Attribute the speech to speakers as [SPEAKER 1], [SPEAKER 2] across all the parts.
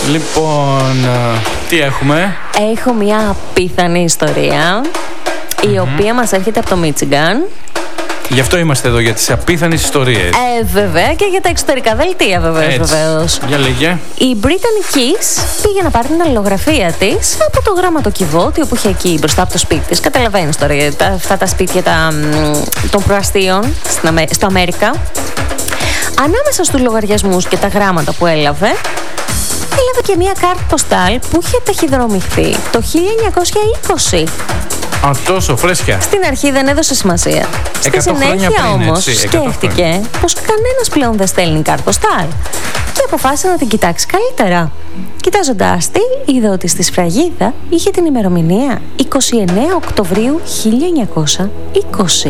[SPEAKER 1] Λοιπόν, τι έχουμε?
[SPEAKER 2] Έχω μια απίθανη ιστορία, η οποία μας έρχεται από το Μίτσιγκαν.
[SPEAKER 1] Γι' αυτό είμαστε εδώ, για τις απίθανες ιστορίες.
[SPEAKER 2] Βέβαια, και για τα εξωτερικά δελτία, βεβαίως.
[SPEAKER 1] Για λέγε.
[SPEAKER 2] Η Brittany Keys πήγε να πάρει την αλληλογραφία της από το γραμματοκιβώτιο που είχε εκεί μπροστά από το σπίτι της. Καταλαβαίνεις τώρα, αυτά τα σπίτια των προαστίων στο Αμέρικα. Ανάμεσα στους λογαριασμούς και τα γράμματα που έλαβε και μια κάρτα ποστάλ που είχε ταχυδρομηχθεί το 1920.
[SPEAKER 1] Α, τόσο φρέσκια.
[SPEAKER 2] Στην αρχή δεν έδωσε σημασία. Στη συνέχεια όμως σκέφτηκε πως κανένας πλέον δεν στέλνει κάρτα ποστάλ και αποφάσισε να την κοιτάξει καλύτερα. Κοιτάζοντάς τη, είδε ότι στη σφραγίδα είχε την ημερομηνία 29 Οκτωβρίου 1920.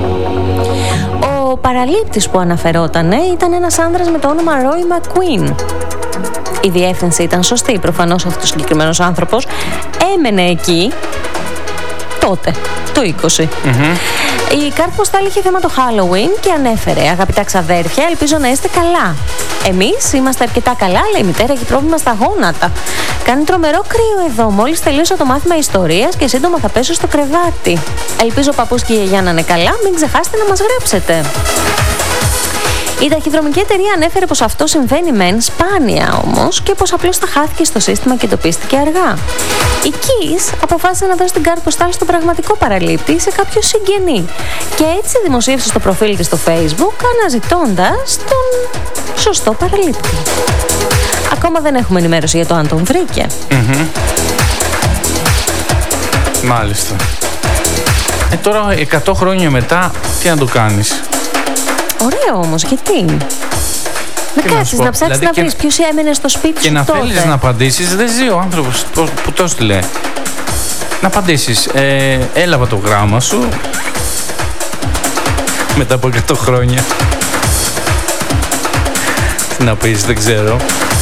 [SPEAKER 2] Ο παραλήπτης που αναφερότανε ήταν ένας άνδρας με το όνομα Roy McQueen. Η διεύθυνση ήταν σωστή, προφανώς αυτός ο συγκεκριμένος άνθρωπος έμενε εκεί τότε, το 20. Η κάρτα ποστάλ είχε θέμα το Halloween και ανέφερε: αγαπητά ξαδέρφια, ελπίζω να είστε καλά. Εμείς είμαστε αρκετά καλά, αλλά η μητέρα έχει πρόβλημα στα γόνατα. Κάνει τρομερό κρύο εδώ. Μόλις τελείωσα το μάθημα ιστορίας και σύντομα θα πέσω στο κρεβάτι. Ελπίζω ο παππούς και η γιαγιά να είναι καλά. Μην ξεχάσετε να μας γράψετε. Η ταχυδρομική εταιρεία ανέφερε πως αυτό συμβαίνει μεν σπάνια όμως και πως απλώς τα χάθηκε στο σύστημα και εντοπίστηκε αργά. Η Keys αποφάσισε να δώσει την κάρτα ποστάλ στον πραγματικό παραλήπτη σε κάποιο συγγενή και έτσι δημοσίευσε στο προφίλ της στο Facebook αναζητώντας τον σωστό παραλήπτη. Ακόμα δεν έχουμε ενημέρωση για το αν τον βρήκε.
[SPEAKER 1] Μάλιστα. Τώρα 100 χρόνια μετά τι να το κάνεις?
[SPEAKER 2] Ωραίο όμως, γιατί? Να κάτσεις, να ψάξεις δηλαδή να βρεις ποιος έμενε στο σπίτι σου τότε.
[SPEAKER 1] Και να θέλεις να απαντήσεις, δεν ζει ο άνθρωπος που το στείλε. Να απαντήσεις, έλαβα το γράμμα σου μετά από 100 χρόνια. Τι να πεις, δεν ξέρω.